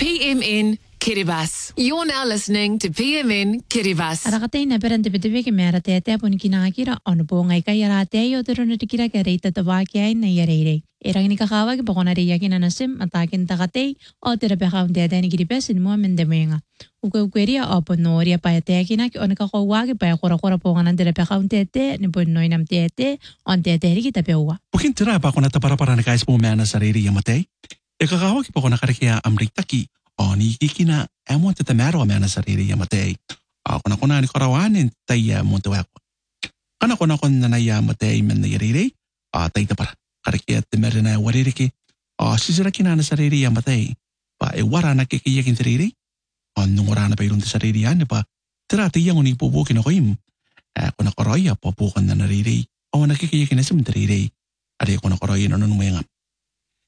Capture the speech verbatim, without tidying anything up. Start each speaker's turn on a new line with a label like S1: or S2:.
S1: P M N Kiribati. You're now listening to P M N Kiribati.
S2: Arakatay na perante bitibi ke mera te te pun kinakira onu po ngai kai ara te yo tero na tikira ke reita te wakia na yare. Erang ni kakawa ke pokona ri yakin anasim atakin takatei o tere pe kaun te ni kiripesin mo mende menga. Uke ukeria opo noria pa te yakina ke onika ko wage pa kora kora pokona tere pe kaun te te ni pun noi nam te te on te te ri kita pe wa.
S3: Pukin tira pa kona para para na kais mo mena sariri yamatei. E kakawa ke pokona karakia amritaki o ni kikina emo te te mero mena sariri yamatei. A kona kona ni korawanin tai mo te wako. Kana kona kona na yamatei men yari a tai te para. Karakia te merena waririki, o sisiraki na na sariri yamatei, pa e wara na kiki yakin sariri, o nungora na pairun te sariri yan, pa tira te yang uning pupukin ako im, e kuna koroya pupukan na nariri, o nakiki yakin na sim nariri, ari kuna koroya na nununga